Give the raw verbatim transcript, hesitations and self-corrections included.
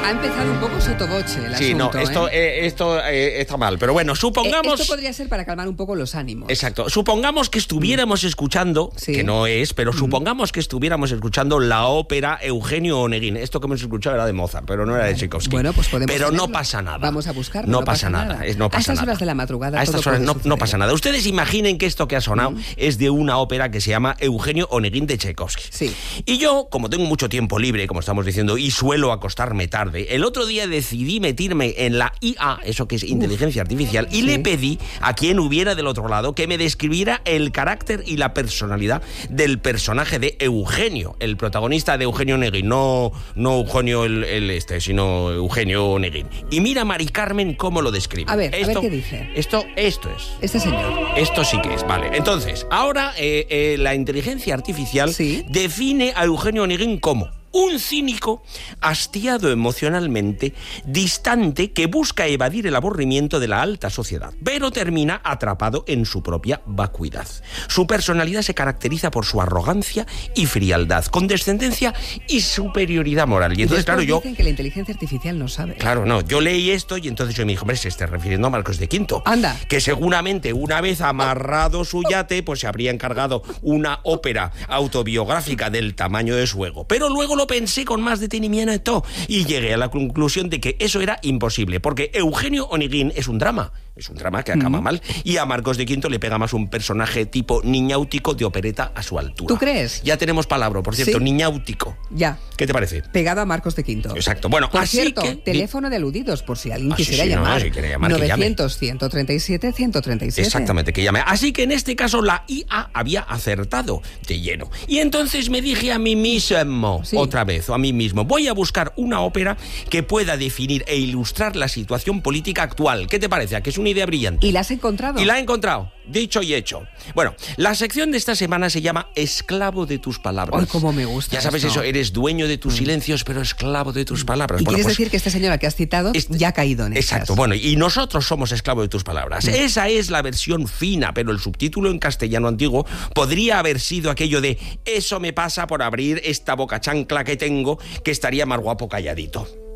Ha empezado un poco sotoboche el Sí, asunto, no, esto, ¿eh? eh, esto eh, está mal. Pero bueno, supongamos... Eh, esto podría ser para calmar un poco los ánimos. Exacto. Supongamos que estuviéramos escuchando, Sí. que no es, pero Mm. supongamos que estuviéramos escuchando la ópera Eugenio Oneguín. Esto que hemos escuchado era de Mozart, pero no era de Tchaikovsky. Bueno, pues podemos Pero no tenerlo. pasa nada. Vamos a buscarlo. No, pasa nada. Es, no pasa a estas nada. horas de la madrugada A todo estas horas puede no, no suceder. pasa nada. Ustedes imaginen que esto que ha sonado Mm. es de una ópera que se llama Eugenio Oneguín de Tchaikovsky. Sí. Y yo, como tengo mucho tiempo libre, como estamos diciendo, y suelo acostarme tarde, el otro día decidí meterme en la I A, eso que es inteligencia artificial, y Sí. le pedí a quien hubiera del otro lado que me describiera el carácter y la personalidad del personaje de Eugenio, el protagonista de Eugenio Oneguín, no, no Eugenio el, el este, sino Eugenio Oneguín. Y mira, Mari Carmen, cómo lo describe. A ver, a ver esto, qué dice. Esto, esto es. Este señor. Esto sí que es, vale. Entonces, ahora eh, eh, la inteligencia artificial Sí. define a Eugenio Oneguín como un cínico hastiado emocionalmente, distante, que busca evadir el aburrimiento de la alta sociedad, pero termina atrapado en su propia vacuidad. Su personalidad se caracteriza por su arrogancia y frialdad, condescendencia y superioridad moral. Y entonces, Después claro, yo... dicen que la inteligencia artificial no sabe. Claro, no, yo leí esto y entonces yo me dije, hombre, se está refiriendo a Marcos de Quinto. Anda. Que seguramente una vez amarrado su yate, pues se habría encargado una ópera autobiográfica del tamaño de su ego. Pero luego lo pensé con más detenimiento y llegué a la conclusión de que eso era imposible, porque Eugenio Oneguín es un drama. Es un drama que acaba Mm. mal. Y a Marcos de Quinto le pega más un personaje tipo niñáutico de opereta a su altura. ¿Tú crees? Ya tenemos palabra, por cierto, Sí. niñáutico. Ya. ¿Qué te parece? Pegado a Marcos de Quinto. Exacto. Bueno, Por así cierto, que... teléfono de aludidos, por si alguien Ah, sí, quisiera sí, no, llamar. si quiere llamar, que llame. novecientos, ciento treinta y siete, ciento treinta y siete. Exactamente, que llame. Así que en este caso la I A había acertado de lleno. Y entonces me dije a mí mismo, Sí. otra vez, o a mí mismo, voy a buscar una ópera que pueda definir e ilustrar la situación política actual. ¿Qué te parece? ¿A que es una idea brillante? ¿Y la has encontrado? Y la he encontrado, dicho y hecho. Bueno, la sección de esta semana se llama Esclavo de tus palabras. Ay, cómo me gusta Ya sabes esto. eso, eres dueño de tus silencios, pero esclavo de tus palabras. ¿Y Bueno, quieres pues, decir que este señor al que has citado Este- ya ha caído en Exacto, estas? bueno, y nosotros somos esclavos de tus palabras. Mm. Esa es la versión fina, pero el subtítulo en castellano antiguo podría haber sido aquello de eso me pasa por abrir esta boca chancla que tengo, que estaría más guapo calladito.